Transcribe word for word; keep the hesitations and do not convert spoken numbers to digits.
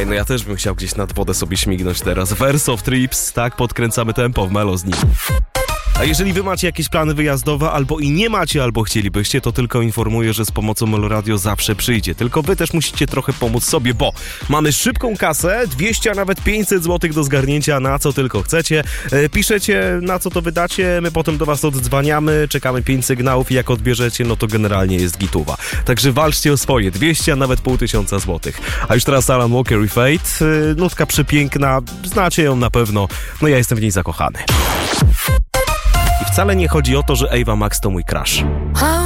Ej, no ja też bym chciał gdzieś nad wodę sobie śmignąć teraz. Verse of Trips, tak, podkręcamy tempo w Melo z nim. A jeżeli wy macie jakieś plany wyjazdowe, albo i nie macie, albo chcielibyście, to tylko informuję, że z pomocą Melo Radio zawsze przyjdzie. Tylko wy też musicie trochę pomóc sobie, bo mamy szybką kasę, dwieście, a nawet pięćset złotych do zgarnięcia, na co tylko chcecie. E, piszecie, na co to wydacie, my potem do was oddzwaniamy, czekamy pięć sygnałów i jak odbierzecie, no to generalnie jest gituwa. Także walczcie o swoje, dwieście, a nawet pół tysiąca złotych. A już teraz Alan Walker i Fate, e, nutka przepiękna, znacie ją na pewno, no ja jestem w niej zakochany. I wcale nie chodzi o to, że Ava Max to mój crush.